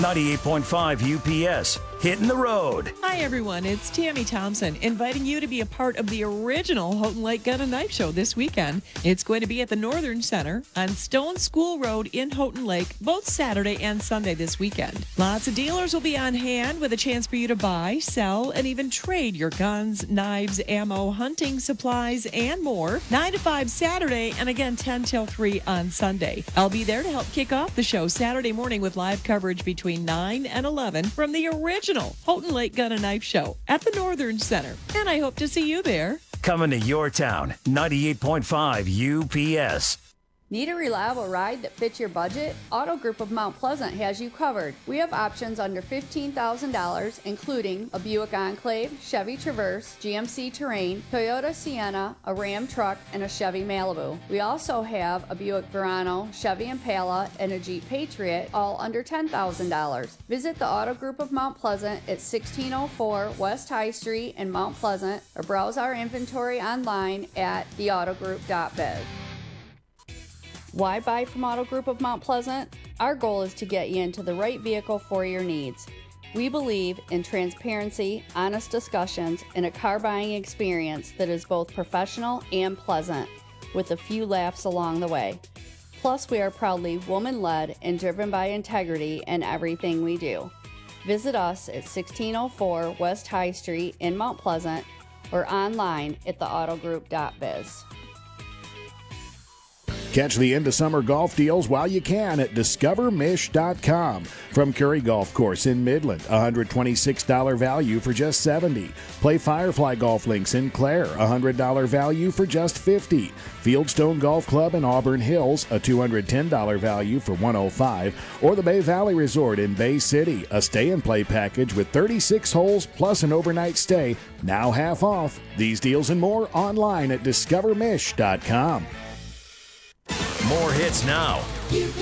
98.5 UPS, hitting the road. Hi, everyone. It's Tammy Thompson, inviting you to be a part of the original Houghton Lake Gun and Knife Show this weekend. It's going to be at the Northern Center on Stone School Road in Houghton Lake, both Saturday and Sunday this weekend. Lots of dealers will be on hand with a chance for you to buy, sell, and even trade your guns, knives, ammo, hunting supplies, and more. 9 to 5 Saturday, and again 10 till 3 on Sunday. I'll be there to help kick off the show Saturday morning with live coverage between 9 and 11 from the original Houghton Lake Gun and Knife Show at the Northern Center. And I hope to see you there. Coming to your town, 98.5 UPS. Need a reliable ride that fits your budget? Auto Group of Mount Pleasant has you covered. We have options under $15,000, including a Buick Enclave, Chevy Traverse, GMC Terrain, Toyota Sienna, a Ram truck, and a Chevy Malibu. We also have a Buick Verano, Chevy Impala, and a Jeep Patriot, all under $10,000. Visit the Auto Group of Mount Pleasant at 1604 West High Street in Mount Pleasant, or browse our inventory online at theautogroup.biz. Why buy from Auto Group of Mount Pleasant? Our goal is to get you into the right vehicle for your needs. We believe in transparency, honest discussions, and a car buying experience that is both professional and pleasant, with a few laughs along the way. Plus, we are proudly woman-led and driven by integrity in everything we do. Visit us at 1604 West High Street in Mount Pleasant or online at theautogroup.biz. Catch the end of summer golf deals while you can at discovermish.com. From Curry Golf Course in Midland, $126 value for just $70. Play Firefly Golf Links in Clare, $100 value for just $50. Fieldstone Golf Club in Auburn Hills, a $210 value for $105. Or the Bay Valley Resort in Bay City, a stay and play package with 36 holes plus an overnight stay, now half off. These deals and more online at discovermish.com. More hits now. UPS.